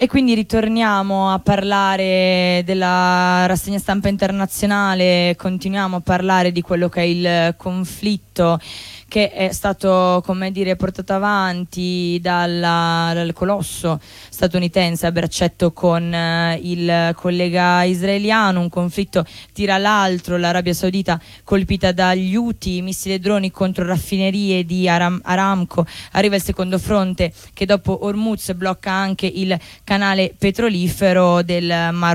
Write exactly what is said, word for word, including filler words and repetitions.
E quindi ritorniamo a parlare della rassegna stampa internazionale, continuiamo a parlare di quello che è il conflitto che è stato, come dire, portato avanti dalla, dal colosso statunitense a braccetto con eh, il collega israeliano, un conflitto tira l'altro, l'Arabia Saudita colpita dagli Houthi, missili e droni contro raffinerie di Aram, Aramco, arriva il secondo fronte che dopo Hormuz blocca anche il canale petrolifero del Mar